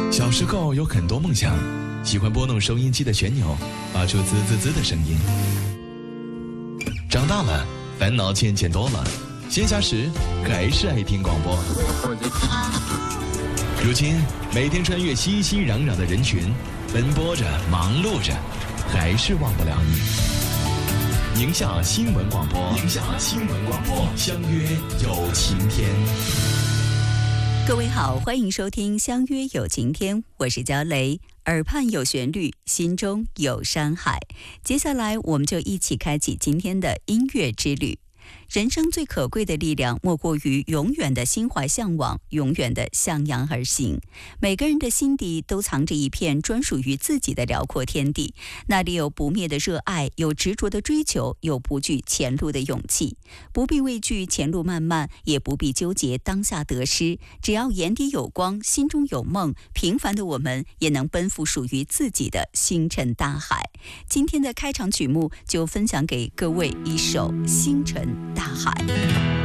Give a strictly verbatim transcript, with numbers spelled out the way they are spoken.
小时候有很多梦想，喜欢拨弄收音机的旋钮，发出滋滋滋的声音。长大了，烦恼渐渐多了，闲暇时还是爱听广播。如今，每天穿越熙熙攘攘的人群，奔波着，忙碌着，还是忘不了你。宁夏新闻广播，宁夏新闻广播，相约有晴天。 各位好，欢迎收听《相约有晴天》，我是焦雷。耳畔有旋律，心中有山海。接下来，我们就一起开启今天的音乐之旅。人生最可贵的力量，莫过于永远的心怀向往，永远的向阳而行。每个人的心底都藏着一片专属于自己的辽阔天地，那里有不灭的热爱，有执着的追求，有不惧前路的勇气。不必畏惧前路漫漫，也不必纠结当下得失，只要眼底有光，心中有梦，平凡的我们也能奔赴属于自己的星辰大海。今天的开场曲目就分享给各位一首《星辰大海》。